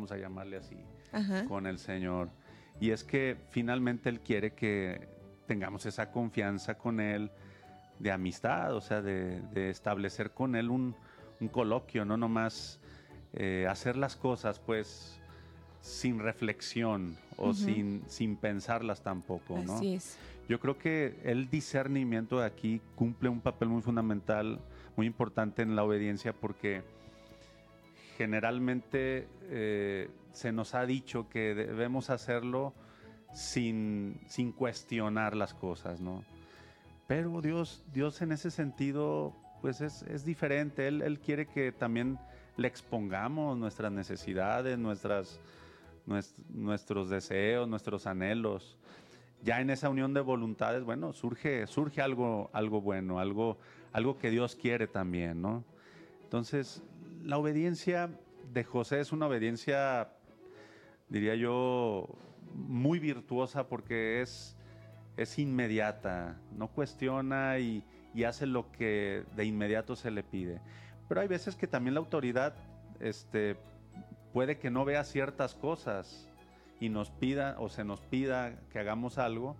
vamos a llamarle así, Ajá. con el Señor. Y es que finalmente Él quiere que tengamos esa confianza con Él de amistad, o sea, de establecer con Él un coloquio, no nomás hacer las cosas pues sin reflexión o Ujú. sin pensarlas tampoco, ¿no? Así es. Yo creo que el discernimiento de aquí cumple un papel muy fundamental, muy importante en la obediencia, porque generalmente se nos ha dicho que debemos hacerlo sin cuestionar las cosas, ¿no? Pero Dios en ese sentido, pues es diferente. Él quiere que también le expongamos nuestras necesidades, nuestros deseos, nuestros anhelos. Ya en esa unión de voluntades, bueno, surge algo bueno, algo que Dios quiere también, ¿no? Entonces, la obediencia de José es una obediencia, diría yo, muy virtuosa porque es inmediata, no cuestiona y hace lo que de inmediato se le pide. Pero hay veces que también la autoridad puede que no vea ciertas cosas y nos pida o se nos pida que hagamos algo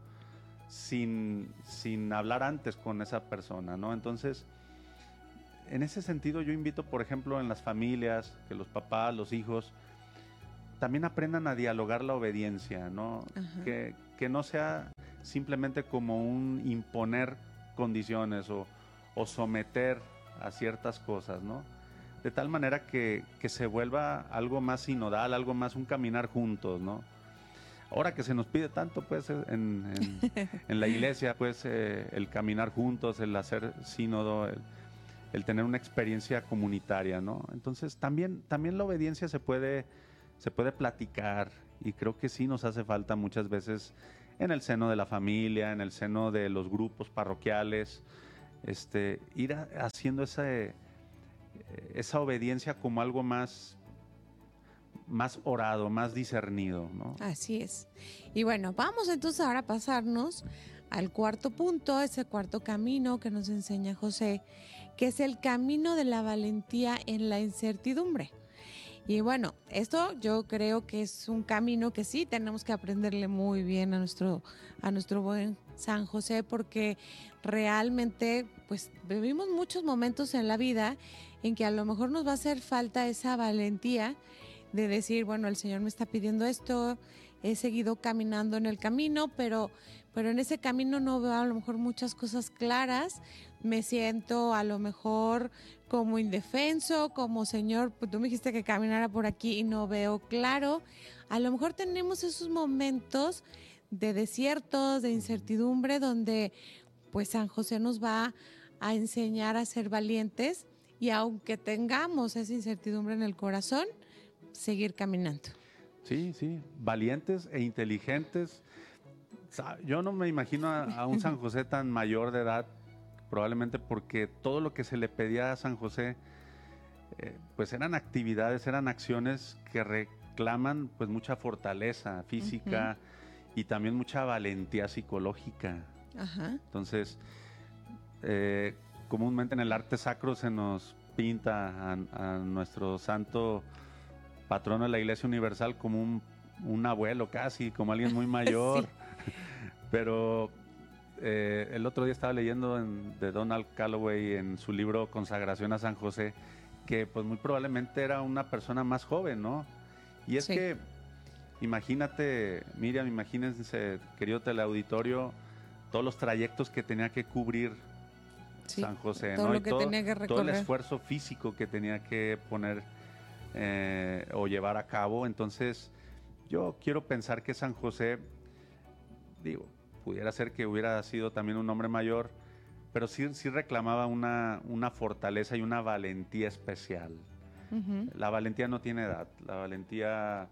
sin hablar antes con esa persona, ¿no? Entonces, en ese sentido yo invito, por ejemplo, en las familias, que los papás, los hijos, también aprendan a dialogar la obediencia, ¿no? Ajá. Que no sea simplemente como un imponer condiciones o someter a ciertas cosas, ¿no? De tal manera que se vuelva algo más sinodal, algo más un caminar juntos, ¿no? Ahora que se nos pide tanto, pues, en la iglesia, pues, el caminar juntos, el hacer sínodo, el tener una experiencia comunitaria, ¿no? Entonces, también la obediencia se puede platicar y creo que sí nos hace falta muchas veces en el seno de la familia, en el seno de los grupos parroquiales, ir haciendo esa obediencia como algo más orado, más discernido, ¿no? Así es. Y bueno, vamos entonces ahora a pasarnos al cuarto punto, ese cuarto camino que nos enseña José, que es el camino de la valentía en la incertidumbre. Y bueno, esto yo creo que es un camino que sí tenemos que aprenderle muy bien a nuestro buen San José, porque realmente pues vivimos muchos momentos en la vida en que a lo mejor nos va a hacer falta esa valentía de decir, bueno, el Señor me está pidiendo esto, he seguido caminando en el camino, pero en ese camino no veo a lo mejor muchas cosas claras, me siento a lo mejor como indefenso, como Señor, pues tú me dijiste que caminara por aquí y no veo claro. A lo mejor tenemos esos momentos de desiertos, de incertidumbre, donde pues San José nos va a enseñar a ser valientes y aunque tengamos esa incertidumbre en el corazón, seguir caminando. Sí, sí, valientes e inteligentes. Yo no me imagino a un San José tan mayor de edad, probablemente porque todo lo que se le pedía a San José, pues eran actividades, eran acciones que reclaman pues mucha fortaleza Ujú. física y también mucha valentía psicológica. Ajá. Entonces, eh, comúnmente en el arte sacro se nos pinta a nuestro santo patrono de la Iglesia Universal como un abuelo casi, como alguien muy mayor, Sí. pero el otro día estaba leyendo de Donald Calloway en su libro Consagración a San José, que pues muy probablemente era una persona más joven, ¿no? Y es Sí. que imagínate, Miriam, imagínense, querido teleauditorio, todos los trayectos que tenía que cubrir Sí. San José, Todo ¿no? Y lo que tenía que todo el recorrer. esfuerzo físico que tenía que poner o llevar a cabo. Entonces, yo quiero pensar que San José, digo, pudiera ser que hubiera sido también un hombre mayor, pero sí reclamaba una fortaleza y una valentía especial. Ujú. La valentía no tiene edad, la valentía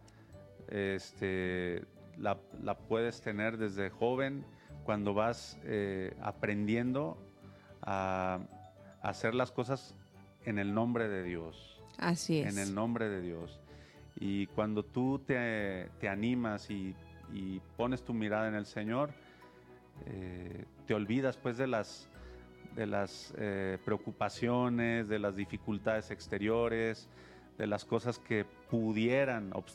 la puedes tener desde joven cuando vas aprendiendo a hacer las cosas en el nombre de Dios, Así en el es. nombre de Dios. Y cuando tú te animas y pones tu mirada en el Señor, te olvidas pues de las preocupaciones, de las dificultades exteriores, de las cosas que pudieran